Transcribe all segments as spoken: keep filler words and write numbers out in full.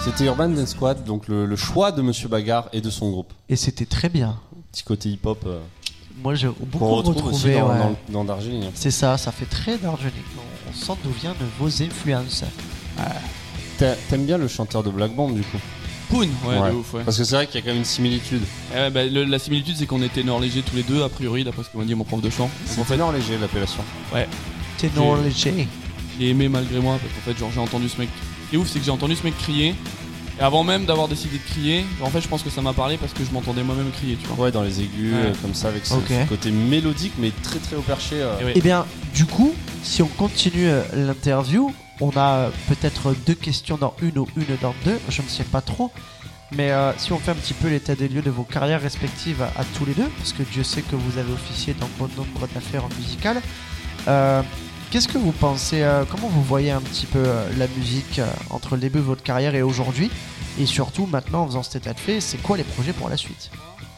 C'était Urban Dance Squad, donc le, le choix de Monsieur Bagarre et de son groupe. Et c'était très bien. Petit côté hip-hop. Euh, Moi, j'ai beaucoup qu'on retrouve retrouvé. aussi dans, Ouais. dans, dans Darjeeling. C'est ça, ça fait très Darjeeling. On, on sent d'où viennent vos influences. T'a- T'aimes bien le chanteur de Black Bomb du coup? Poon, ouais, Ouais. de ouf, ouais. Parce que c'est vrai qu'il y a quand même une similitude. Eh ouais, bah, le- la similitude, c'est qu'on est ténors légers tous les deux, a priori, d'après ce que m'a dit mon prof de chant. C'est en fait ténor léger l'appellation. Ténor J'ai- léger. J'ai aimé malgré moi, parce qu'en fait, genre, j'ai entendu ce mec. Ce qui est ouf, c'est que j'ai entendu ce mec crier. Et avant même d'avoir décidé de crier, genre, en fait, je pense que ça m'a parlé parce que je m'entendais moi-même crier, tu vois. Ouais, dans les aigus, Ouais. euh, comme ça, avec ce, Ok. ce côté mélodique, mais très très haut perché. euh. Et ouais. Eh bien, du coup, si on continue euh, l'interview, on a euh, peut-être deux questions dans une ou une dans deux, je ne sais pas trop. Mais euh, si on fait un petit peu l'état des lieux de vos carrières respectives à, à tous les deux, parce que Dieu sait que vous avez officié dans bon nombre d'affaires musicales, euh, qu'est-ce que vous pensez, euh, comment vous voyez un petit peu euh, la musique euh, entre le début de votre carrière et aujourd'hui? Et surtout, maintenant, en faisant cet état de fait, c'est quoi les projets pour la suite?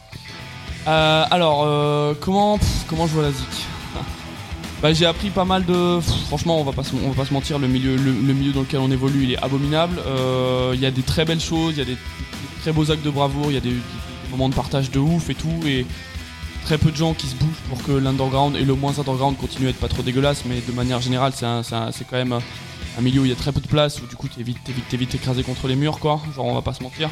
Euh, alors, euh, comment, pff, comment je vois la zik? Bah, j'ai appris pas mal de. Pff, franchement, on va pas se, on va pas se mentir, le milieu, le, le milieu dans lequel on évolue, il est abominable. Euh, Il y a des très belles choses, il y a des, des très beaux actes de bravoure, il y a des, des moments de partage de ouf et tout, et très peu de gens qui se bougent pour que l'underground et le moins underground continue à être pas trop dégueulasse, mais de manière générale, c'est, un, c'est, un, c'est quand même un milieu où il y a très peu de place, où du coup t'es vite, t'es vite, t'es vite écrasé contre les murs, quoi. Genre, on va pas se mentir.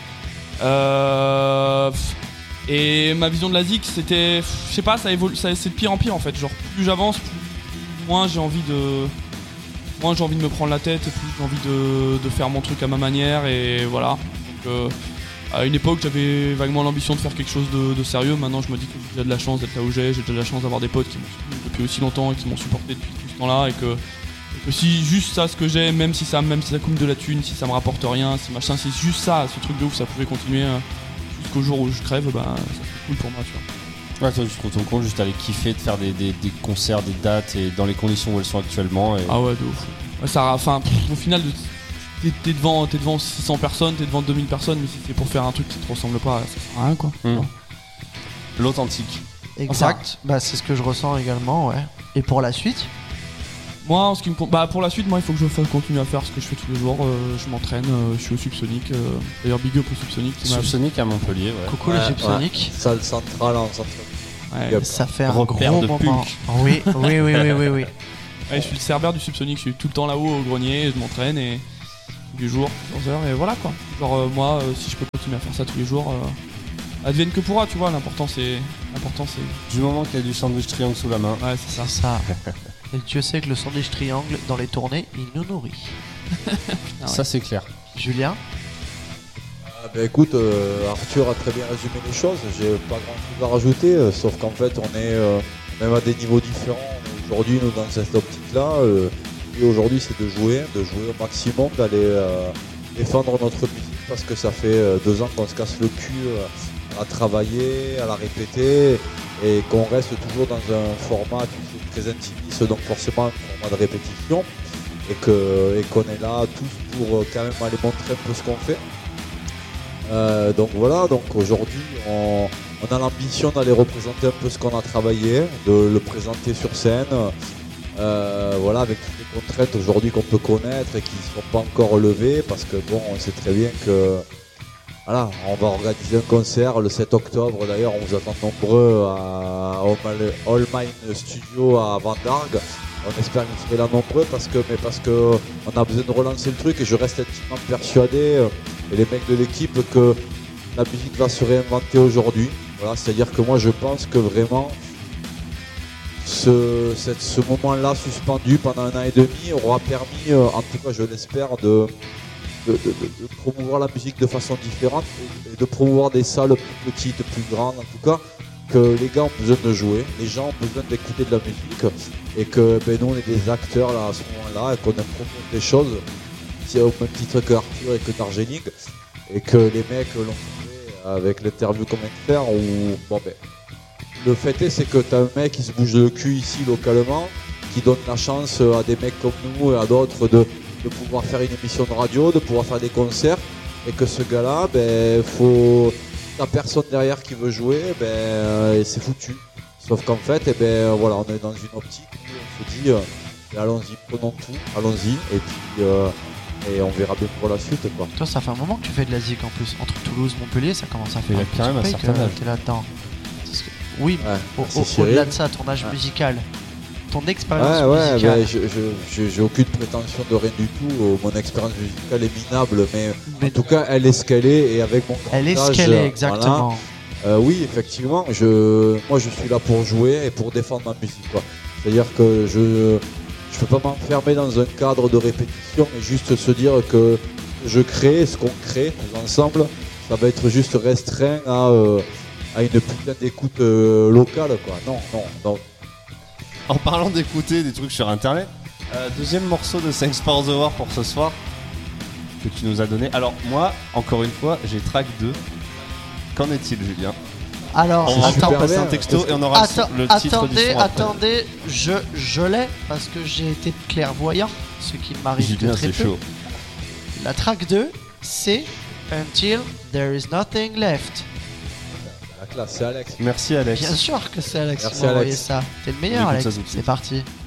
Euh. Pff, Et ma vision de la zik, c'était, je sais pas, ça évolue, ça, c'est de pire en pire en fait. Genre plus j'avance, plus moins j'ai envie de, moins j'ai envie de me prendre la tête et plus j'ai envie de, de faire mon truc à ma manière et voilà. Donc, euh, à une époque, j'avais vaguement l'ambition de faire quelque chose de, de sérieux. Maintenant, je me dis que j'ai déjà de la chance d'être là où j'ai, j'ai déjà de la chance d'avoir des potes qui m'ont soutenu depuis aussi longtemps et qui m'ont supporté depuis tout ce temps-là et que, et que si juste ça, ce que j'ai, même si ça, même si ça coûte de la thune, si ça me rapporte rien, si machin, si juste ça, ce truc de ouf, ça pouvait continuer. Euh, Jusqu'au jour où je crève, bah, ça serait cool pour moi, tu vois. Ouais, toi, tu te rends compte juste aller kiffer de faire des, des, des concerts, des dates et dans les conditions où elles sont actuellement. Et... Ah ouais, de ouf. Ouais, ça, enfin, pff, au final, t'es, t'es, devant, t'es devant six cents personnes, t'es devant deux mille personnes, mais si c'est pour faire un truc qui te ressemble pas, ça sert à rien, quoi. Mmh. L'authentique. Exact, bah, c'est ce que je ressens également, ouais. Et pour la suite? Moi, en ce qui me compte, bah pour la suite, moi, il faut que je fasse, continue à faire ce que je fais tous les jours. Euh, je m'entraîne, euh, je suis au Subsonic. Euh, d'ailleurs, big up au Subsonic qui m'a. Subsonic à Montpellier, ouais. Coucou Ouais, le Subsonic. ouais. Salle centrale en centre. Ouais. Big up. Ça fait un Repère gros de moment. punk. Oui, oui, oui, oui, oui, oui. Ouais, je suis le cerbère du Subsonic. Je suis tout le temps là-haut au grenier, je m'entraîne et tous les jours, plusieurs heures et voilà quoi. Genre euh, moi, euh, si je peux continuer à faire ça tous les jours, euh, advienne que pourra, tu vois. L'important c'est, l'important c'est. Du moment qu'il y a du sandwich triangle sous la main. Ouais, c'est ça. C'est ça. Et Dieu sait que le sandwich triangle, dans les tournées, il nous nourrit. Ah ouais. Ça, c'est clair. Julien? Ah bah écoute, euh, Arthur a très bien résumé les choses, j'ai pas grand chose à rajouter, euh, sauf qu'en fait on est euh, même à des niveaux différents. Aujourd'hui nous dans cette optique là, euh, et aujourd'hui c'est de jouer, de jouer au maximum, d'aller euh, défendre notre musique parce que ça fait euh, deux ans qu'on se casse le cul euh, à travailler, à la répéter et qu'on reste toujours dans un format qui est très intimiste, donc forcément un format de répétition et que et qu'on est là tous pour euh, quand même aller montrer un peu ce qu'on fait. Euh, donc voilà, donc aujourd'hui on, on a l'ambition d'aller représenter un peu ce qu'on a travaillé, de le présenter sur scène, euh, voilà, avec toutes les contraintes aujourd'hui qu'on peut connaître et qui ne sont pas encore relevées parce que bon, on sait très bien que voilà, on va organiser un concert le sept octobre, d'ailleurs on vous attend nombreux à All Mine Studio à Vendargue. On espère que vous serez là nombreux parce que, mais parce que on a besoin de relancer le truc et je reste intimement persuadé, euh, et les mecs de l'équipe, que la musique va se réinventer aujourd'hui. Voilà, c'est-à-dire que moi je pense que vraiment ce, cette, ce moment-là suspendu pendant un an et demi aura permis, euh, en tout cas je l'espère, de, de, de, de promouvoir la musique de façon différente et, et de promouvoir des salles plus petites, plus grandes en tout cas. Que les gars ont besoin de jouer, les gens ont besoin d'écouter de la musique et que ben, nous on est des acteurs là à ce moment-là et qu'on aime proposer des choses c'est au même titre que Arthur et que Darjeeling et que les mecs l'ont fait avec l'interview qu'on vient de faire où bon ben le fait est c'est que t'as un mec qui se bouge le cul ici localement qui donne la chance à des mecs comme nous et à d'autres de, de pouvoir faire une émission de radio, de pouvoir faire des concerts et que ce gars-là ben faut t'as personne derrière qui veut jouer, ben, euh, et c'est foutu. Sauf qu'en fait, eh ben, voilà, on est dans une optique où on se dit, euh, allons-y, prenons tout, allons-y. Et puis, euh, et on verra bien pour la suite, quoi. Toi, ça fait un moment que tu fais de la zik en plus. Entre Toulouse et Montpellier, ça commence à Il faire a un petit quand même un peu certain que âge. t'es là-dedans. Parce que- Oui, Ouais, au- merci au- Cyril. au-delà de ça, ton âge Ouais. musical, ton Ouais, expérience ouais, musicale. ben, je, je- je- j'ai aucune prétention de rien du tout. euh, Mon expérience musicale est minable, mais Mais en tout cas, elle est ce qu'elle est, et avec mon elle est grand ce âge, qu'elle est voilà. exactement. Euh, oui, effectivement, je, moi je suis là pour jouer et pour défendre ma musique, quoi. C'est-à-dire que je je peux pas m'enfermer dans un cadre de répétition et juste se dire que je crée, ce qu'on crée tous ensemble, ça va être juste restreint à, euh, à une putain d'écoute euh, locale, quoi. Non, non, non. En parlant d'écouter des trucs sur internet, euh, deuxième morceau de Thanks for the War pour ce soir que tu nous as donné. Alors moi, encore une fois, j'ai track deux. Qu'en est-il, Julien? Alors, On va attends, super passer bien, un texto parce et on aura le Attends, son- le, titre du attendez, son après. attendez, je, je l'ai parce que j'ai été clairvoyant, ce qui m'arrive de Julien, très c'est peu. chaud. La track deux, c'est Until There Is Nothing Left. La classe, c'est Alex. Merci Alex. Bien sûr que c'est Alex qui Merci, m'a envoyé Alex. ça. T'es le On meilleur, écoute Alex. ça tout de suite. C'est parti.